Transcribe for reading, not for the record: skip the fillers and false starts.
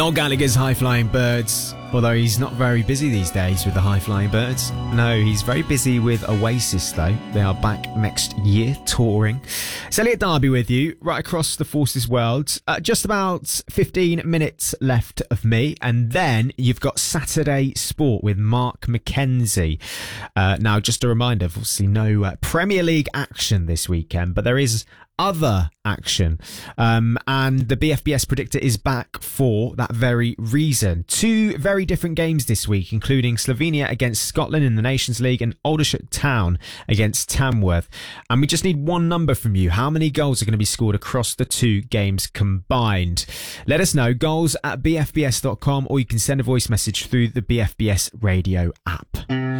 Noel Gallagher's High Flying Birds, although he's not very busy these days with the High Flying Birds. No, he's very busy with Oasis though. They are back next year touring. It's Elliot Darby with you right across the Forces world. Just about 15 minutes left of me, and then you've got Saturday Sport with Mark McKenzie. Now, just a reminder, obviously no Premier League action this weekend, but there is other action, and the BFBS Predictor is back for that very reason. Two very different games this week, including Slovenia against Scotland in the Nations League and Aldershot Town against Tamworth. And we just need one number from you. How many goals are going to be scored across the two games combined? Let us know, goals@bfbs.com, or you can send a voice message through the BFBS radio app.